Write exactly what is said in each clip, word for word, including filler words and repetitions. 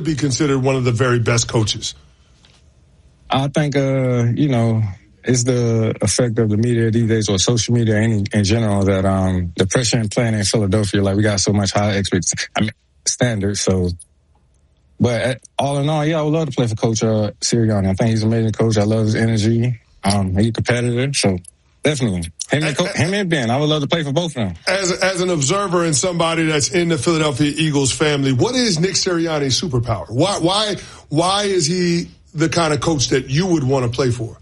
be considered one of the very best coaches? I think, uh, you know, it's the effect of the media these days, or social media in, in general, that um, the pressure in playing in Philadelphia, like we got so much high expectations, I mean, standards. So, but all in all, yeah, I would love to play for Coach uh, Sirianni. I think he's an amazing coach. I love his energy. Um, he's a competitor, so definitely. Him and, Co- him and Ben, I would love to play for both of them. As as an observer and somebody that's in the Philadelphia Eagles family, what is Nick Sirianni's superpower? Why why why is he the kind of coach that you would want to play for?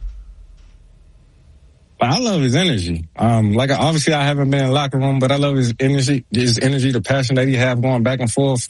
I love his energy. Um, like obviously I haven't been in the locker room, but I love his energy, his energy, the passion that he have going back and forth,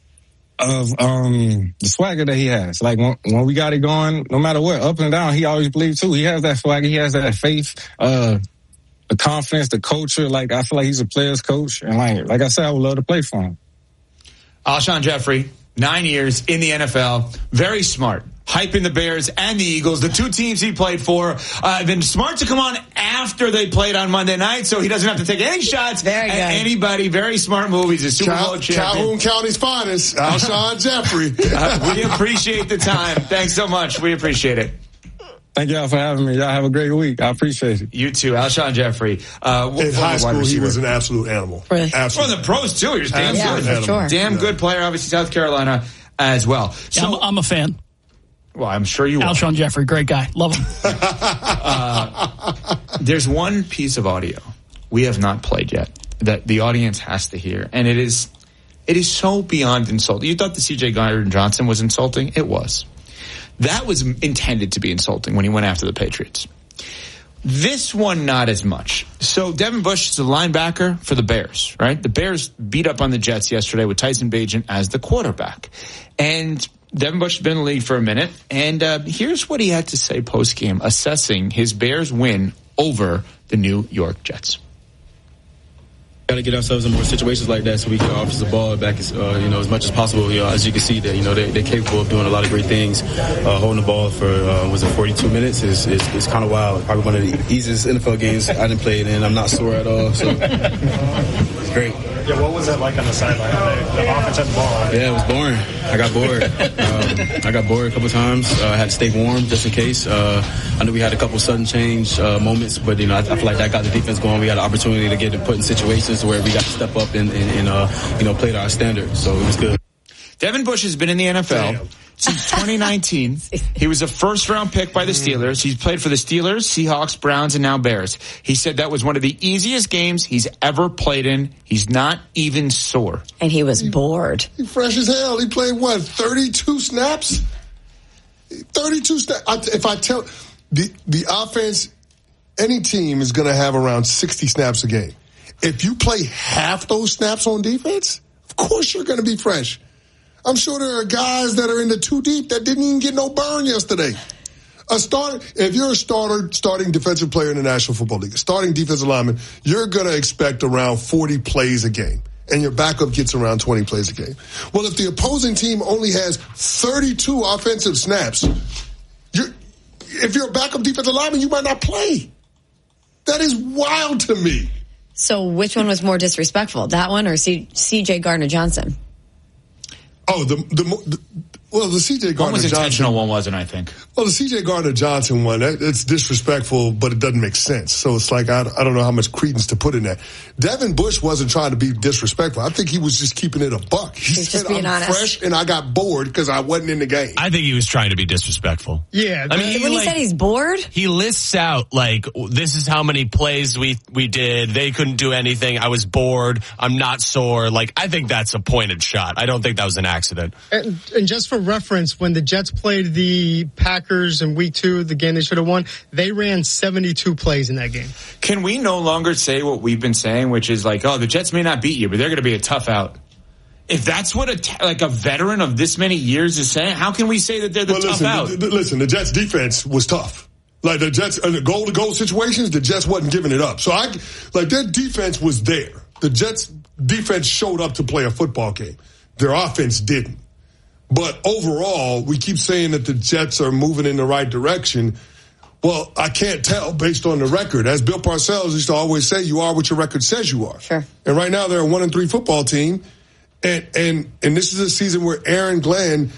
of um the swagger that he has. Like when, when we got it going, no matter what, up and down, he always believed too. He has that swagger, he has that faith, uh, the confidence, the culture. Like I feel like he's a player's coach, and like like I said, I would love to play for him. Alshon Jeffrey, nine years in the N F L, very smart. Hyping the Bears and the Eagles, the two teams he played for. Uh, then smart to come on after they played on Monday night, so he doesn't have to take any shots very at good. anybody. Very smart move. He's a Super Cal- Bowl champion. Calhoun County's finest, Alshon Jeffrey. uh, we appreciate the time. Thanks so much. We appreciate it. Thank y'all for having me. Y'all have a great week. I appreciate it. You too. Alshon Jeffrey. Uh, in high school, he was an absolute animal. Really? Absolute. For the pros, too. He was damn yeah, good. For sure. Damn yeah. good player, obviously, South Carolina as well. So, yeah, I'm, I'm a fan. Well, I'm sure you are. Alshon Jeffrey, great guy. Love him. uh, there's one piece of audio we have not played yet that the audience has to hear, and it is it is so beyond insulting. You thought the C J Gardner-Johnson was insulting? It was. That was intended to be insulting when he went after the Patriots. This one, not as much. So Devin Bush is a linebacker for the Bears, right? The Bears beat up on the Jets yesterday with Tyson Bagent as the quarterback. And Devin Bush has been in the league for a minute, and uh, here's what he had to say post-game, assessing his Bears win over the New York Jets. Got to get ourselves in more situations like that so we can offense the ball back as uh, you know as much as possible. You know, as you can see that you know they, they're capable of doing a lot of great things. Uh, holding the ball for uh, was it forty-two minutes is is, is kind of wild. Probably one of the easiest N F L games I didn't play it in. I'm not sore at all, so it's great. Yeah, what was that like on the sideline? The, the offense had the ball. Yeah, it was boring. I got bored. um, I got bored a couple times. Uh, I had to stay warm just in case. Uh, I knew we had a couple sudden change uh, moments, but you know I, I feel like that got the defense going. We had an opportunity to get it put in situations where we got to step up and, and, and uh, you know play to our standards. So it was good. Devin Bush has been in the N F L Damn. since twenty nineteen. He was a first-round pick by the Steelers. He's played for the Steelers, Seahawks, Browns, and now Bears. He said that was one of the easiest games he's ever played in. He's not even sore. And he was bored. He fresh as hell. He played, what, thirty-two snaps? thirty-two snaps. If I tell the the offense, any team is going to have around sixty snaps a game. If you play half those snaps on defense, of course you're going to be fresh. I'm sure there are guys that are in the two deep that didn't even get no burn yesterday. A starter, if you're a starter, starting defensive player in the National Football League, a starting defensive lineman, you're going to expect around forty plays a game, and your backup gets around twenty plays a game. Well, if the opposing team only has thirty-two offensive snaps, you're, if you're a backup defensive lineman, you might not play. That is wild to me. So which one was more disrespectful, that one or C J Gardner-Johnson? Oh, the the, the well, the C J Gardner-Johnson. One was intentional, one wasn't, I think. Well, the C J Gardner-Johnson one, that, it's disrespectful, but it doesn't make sense. So it's like, I, I don't know how much credence to put in that. Devin Bush wasn't trying to be disrespectful. I think he was just keeping it a buck. He He's said, just being I'm honest. fresh and I got bored because I wasn't in the game. I think he was trying to be disrespectful. Yeah. I mean, When he like, said he's bored? he lists out, like, this is how many plays we, we did. They couldn't do anything. I was bored. I'm not sore. Like, I think that's a pointed shot. I don't think that was an accident. And, and just for reference, when the Jets played the Packers in week two, the game they should have won, they ran seventy-two plays in that game. Can we no longer say what we've been saying, which is like, oh, the Jets may not beat you, but they're going to be a tough out? If that's what a like a veteran of this many years is saying, how can we say that they're the well, tough listen, out? The, the, listen, the Jets' defense was tough. Like the Jets, uh, the goal-to-goal situations, the Jets wasn't giving it up. So I, like their defense was there. The Jets' defense showed up to play a football game. Their offense didn't. But overall, we keep saying that the Jets are moving in the right direction. Well, I can't tell based on the record. As Bill Parcells used to always say, you are what your record says you are. Sure. And right now they're a one and three football team. And, and, and this is a season where Aaron Glenn